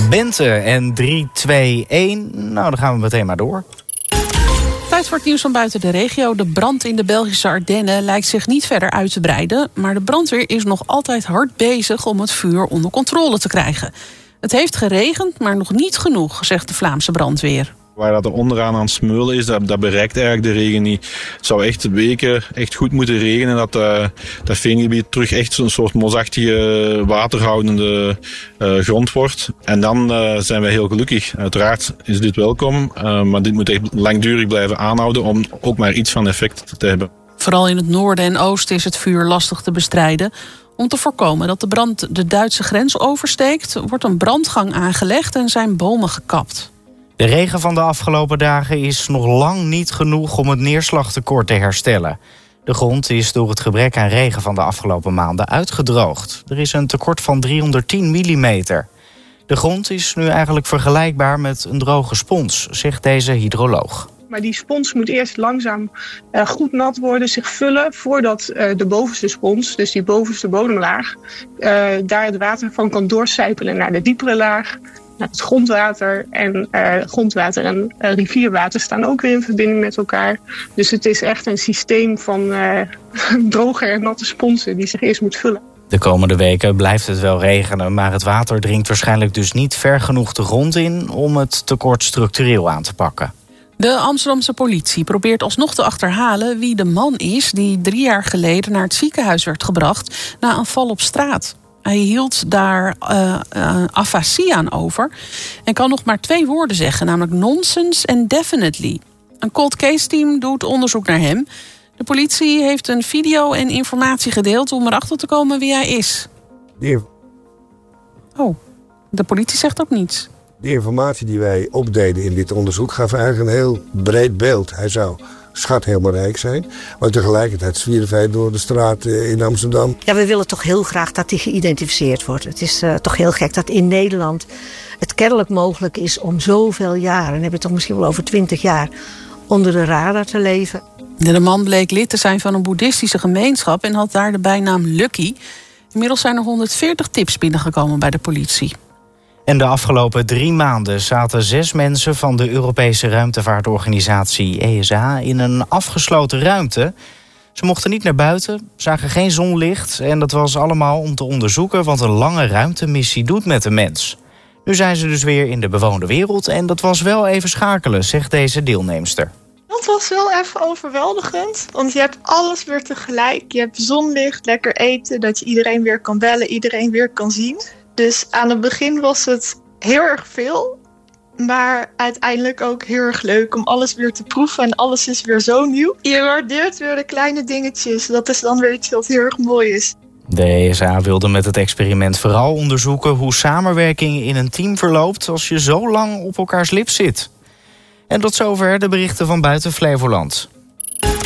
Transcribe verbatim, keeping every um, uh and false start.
Bente en drie, twee, één. Nou, dan gaan we meteen maar door. Tijd voor het nieuws van buiten de regio. De brand in de Belgische Ardennen lijkt zich niet verder uit te breiden, maar de brandweer is nog altijd hard bezig om het vuur onder controle te krijgen. Het heeft geregend, maar nog niet genoeg, zegt de Vlaamse brandweer. Waar dat er onderaan aan het smeulen is, dat, dat bereikt eigenlijk de regen niet. Het zou echt weken echt goed moeten regenen, dat uh, dat veengebied terug echt zo'n soort mosachtige, waterhoudende uh, grond wordt. En dan uh, zijn wij heel gelukkig. Uiteraard is dit welkom, uh, maar dit moet echt langdurig blijven aanhouden om ook maar iets van effect te hebben. Vooral in het noorden en oosten is het vuur lastig te bestrijden. Om te voorkomen dat de brand de Duitse grens oversteekt, wordt een brandgang aangelegd en zijn bomen gekapt. De regen van de afgelopen dagen is nog lang niet genoeg om het neerslagtekort te herstellen. De grond is door het gebrek aan regen van de afgelopen maanden uitgedroogd. Er is een tekort van driehonderdtien millimeter. De grond is nu eigenlijk vergelijkbaar met een droge spons, zegt deze hydroloog. Maar die spons moet eerst langzaam uh, goed nat worden, zich vullen, voordat uh, de bovenste spons, dus die bovenste bodemlaag, uh, daar het water van kan doorcijpelen naar de diepere laag, naar het grondwater. En uh, grondwater en uh, rivierwater staan ook weer in verbinding met elkaar. Dus het is echt een systeem van uh, droge en natte sponsen die zich eerst moet vullen. De komende weken blijft het wel regenen, maar het water dringt waarschijnlijk dus niet ver genoeg de grond in om het tekort structureel aan te pakken. De Amsterdamse politie probeert alsnog te achterhalen wie de man is die drie jaar geleden naar het ziekenhuis werd gebracht na een val op straat. Hij hield daar uh, uh, afasie aan over en kan nog maar twee woorden zeggen, namelijk nonsense en definitely. Een cold case team doet onderzoek naar hem. De politie heeft een video en informatie gedeeld om erachter te komen wie hij is. De... Oh, de politie zegt ook niets. De informatie die wij opdeden in dit onderzoek gaf eigenlijk een heel breed beeld. Hij zou schat helemaal rijk zijn, maar tegelijkertijd zwierf hij door de straat in Amsterdam. Ja, we willen toch heel graag dat hij geïdentificeerd wordt. Het is uh, toch heel gek dat in Nederland het kennelijk mogelijk is om zoveel jaren, en hebben we het toch misschien wel over twintig jaar, onder de radar te leven. De man bleek lid te zijn van een boeddhistische gemeenschap en had daar de bijnaam Lucky. Inmiddels zijn er honderdveertig tips binnengekomen bij de politie. En de afgelopen drie maanden zaten zes mensen van de Europese ruimtevaartorganisatie E S A in een afgesloten ruimte. Ze mochten niet naar buiten, zagen geen zonlicht en dat was allemaal om te onderzoeken wat een lange ruimtemissie doet met de mens. Nu zijn ze dus weer in de bewoonde wereld en dat was wel even schakelen, zegt deze deelnemster. Dat was wel even overweldigend, want je hebt alles weer tegelijk. Je hebt zonlicht, lekker eten, dat je iedereen weer kan bellen, iedereen weer kan zien. Dus aan het begin was het heel erg veel, maar uiteindelijk ook heel erg leuk om alles weer te proeven en alles is weer zo nieuw. Je waardeert weer de kleine dingetjes, dat is dan weer iets wat heel erg mooi is. De E S A wilde met het experiment vooral onderzoeken hoe samenwerking in een team verloopt als je zo lang op elkaars lip zit. En tot zover de berichten van buiten Flevoland.